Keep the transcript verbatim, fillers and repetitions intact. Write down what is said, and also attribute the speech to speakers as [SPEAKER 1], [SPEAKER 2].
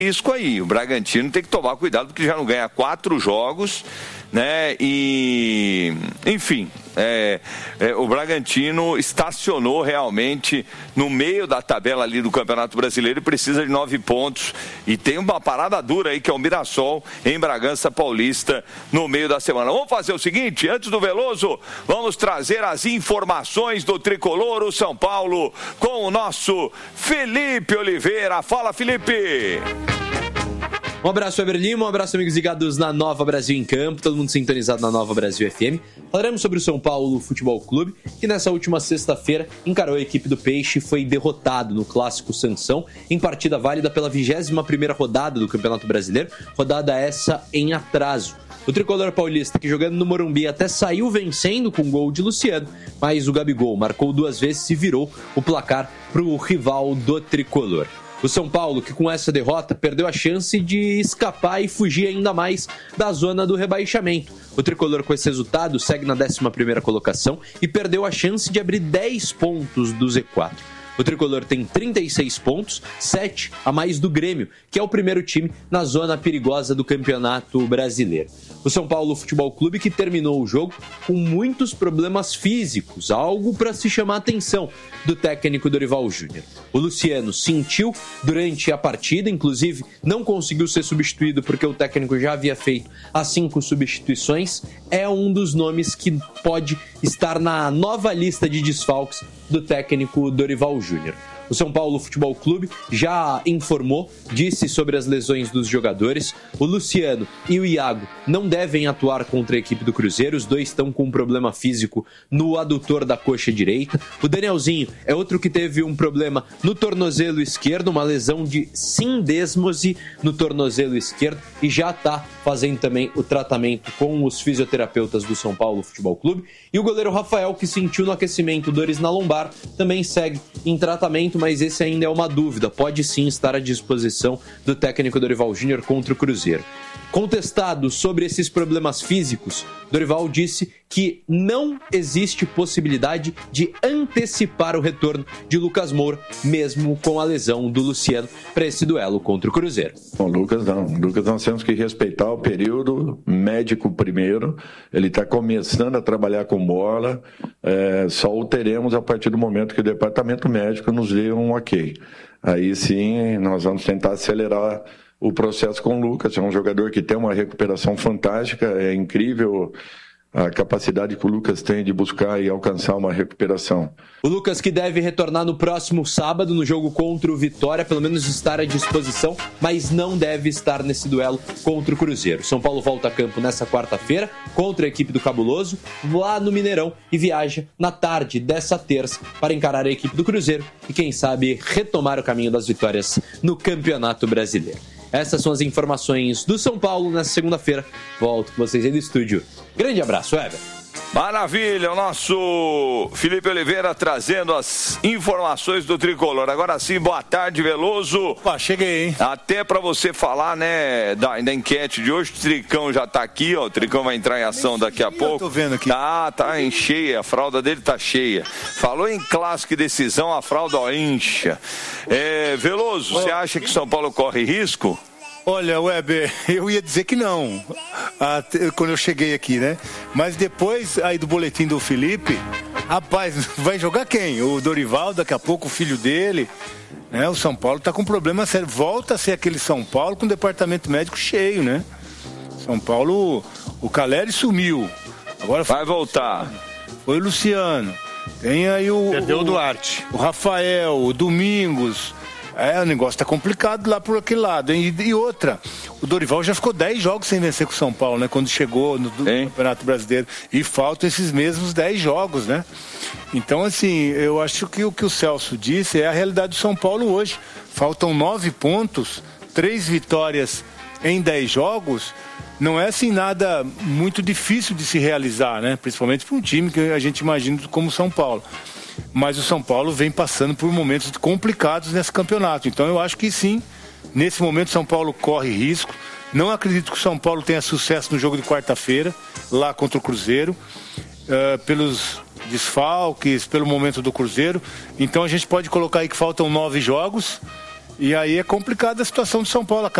[SPEAKER 1] risco aí. O Bragantino tem que tomar cuidado porque já não ganha quatro jogos, né? E, enfim, é, é, o Bragantino estacionou realmente no meio da tabela ali do Campeonato Brasileiro e precisa de nove pontos. E tem uma parada dura aí que é o Mirassol em Bragança Paulista no meio da semana. Vamos fazer o seguinte, antes do Veloso, vamos trazer as informações do Tricolor, o São Paulo, com o nosso Felipe Oliveira. Fala, Felipe!
[SPEAKER 2] Um abraço, Weber Lima, um abraço, amigos ligados na Nova Brasil em Campo, todo mundo sintonizado na Nova Brasil F M. Falaremos sobre o São Paulo Futebol Clube, que nessa última sexta-feira encarou a equipe do Peixe e foi derrotado no Clássico Sansão, em partida válida pela vigésima primeira rodada do Campeonato Brasileiro, rodada essa em atraso. O tricolor paulista, que jogando no Morumbi até saiu vencendo com gol de Luciano, mas o Gabigol marcou duas vezes e virou o placar para o rival do tricolor. O São Paulo, que com essa derrota perdeu a chance de escapar e fugir ainda mais da zona do rebaixamento. O tricolor, com esse resultado, segue na décima primeira colocação e perdeu a chance de abrir dez pontos do Z quatro. O tricolor tem trinta e seis pontos, sete a mais do Grêmio, que é o primeiro time na zona perigosa do Campeonato Brasileiro. O São Paulo Futebol Clube, que terminou o jogo com muitos problemas físicos, algo para se chamar a atenção do técnico Dorival Júnior. O Luciano sentiu durante a partida, inclusive não conseguiu ser substituído porque o técnico já havia feito as cinco substituições. É um dos nomes que pode estar na nova lista de desfalques do técnico Dorival Júnior. O São Paulo Futebol Clube já informou, disse sobre as lesões dos jogadores. O Luciano e o Iago não devem atuar contra a equipe do Cruzeiro. Os dois estão com um problema físico no adutor da coxa direita. O Danielzinho é outro que teve um problema no tornozelo esquerdo, uma lesão de sindesmose no tornozelo esquerdo e já está fazendo também o tratamento com os fisioterapeutas do São Paulo Futebol Clube. E o goleiro Rafael, que sentiu no aquecimento dores na lombar, também segue em tratamento, mas esse ainda é uma dúvida. Pode sim estar à disposição do técnico Dorival Júnior contra o Cruzeiro. Contestado sobre esses problemas físicos, Dorival disse que não existe possibilidade de antecipar o retorno de Lucas Moura, mesmo com a lesão do Luciano, para esse duelo contra o Cruzeiro.
[SPEAKER 3] Bom, Lucas não. Lucas nós temos que respeitar o período médico primeiro. Ele está começando a trabalhar com bola. É, só o teremos a partir do momento que o departamento médico nos dê um ok. Aí sim nós vamos tentar acelerar o processo com o Lucas. É um jogador que tem uma recuperação fantástica, é incrível a capacidade que o Lucas tem de buscar e alcançar uma recuperação.
[SPEAKER 2] O Lucas, que deve retornar no próximo sábado no jogo contra o Vitória, pelo menos estar à disposição, mas não deve estar nesse duelo contra o Cruzeiro. São Paulo volta a campo nessa quarta-feira contra a equipe do Cabuloso, lá no Mineirão, e viaja na tarde dessa terça para encarar a equipe do Cruzeiro e, quem sabe, retomar o caminho das vitórias no Campeonato Brasileiro. Essas são as informações do São Paulo nessa segunda-feira. Volto com vocês aí do estúdio. Grande abraço, Weber.
[SPEAKER 1] Maravilha, o nosso Felipe Oliveira trazendo as informações do Tricolor. Agora sim, boa tarde, Veloso.
[SPEAKER 4] Opa, cheguei, hein?
[SPEAKER 1] Até pra você falar, né, da, da enquete de hoje, o Tricão já tá aqui, ó, o Tricão vai entrar em ação daqui a pouco.
[SPEAKER 4] Eu tô vendo aqui.
[SPEAKER 1] Tá, tá em cheia, a fralda dele tá cheia. Falou em clássico e decisão, a fralda ó, incha. É, Veloso, você acha que São Paulo corre risco?
[SPEAKER 4] Olha, Weber, eu ia dizer que não, até quando eu cheguei aqui, né? Mas depois aí do boletim do Felipe, rapaz, vai jogar quem? O Dorival, daqui a pouco o filho dele, né? O São Paulo tá com problema sério, volta a ser aquele São Paulo com o departamento médico cheio, né? São Paulo, o Caleri sumiu. Agora
[SPEAKER 1] vai voltar.
[SPEAKER 4] Foi o Luciano, tem aí o...
[SPEAKER 5] Perdeu o Duarte.
[SPEAKER 4] O Rafael, o Domingos... É, o negócio tá complicado lá por aquele lado. E, e outra, o Dorival já ficou dez jogos sem vencer com o São Paulo, né? Quando chegou no, no Campeonato Brasileiro. E faltam esses mesmos dez jogos, né? Então, assim, eu acho que o que o Celso disse é a realidade do São Paulo hoje. Faltam nove pontos, três vitórias em dez jogos. Não é, assim, nada muito difícil de se realizar, né? Principalmente para um time que a gente imagina como o São Paulo. Mas o São Paulo vem passando por momentos complicados nesse campeonato. Então eu acho que sim, nesse momento o São Paulo corre risco. Não acredito que o São Paulo tenha sucesso no jogo de quarta-feira, lá contra o Cruzeiro, uh, pelos desfalques, pelo momento do Cruzeiro. Então a gente pode colocar aí que faltam nove jogos E aí é complicada a situação do São Paulo.